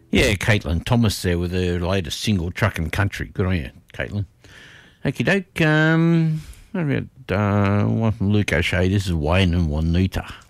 Yeah, Caitlin Thomas there with her latest single, Truckin' Country. Good on you, Caitlin. Okie doke. What about one from Luke O'Shea? This is Wayne and Juanita.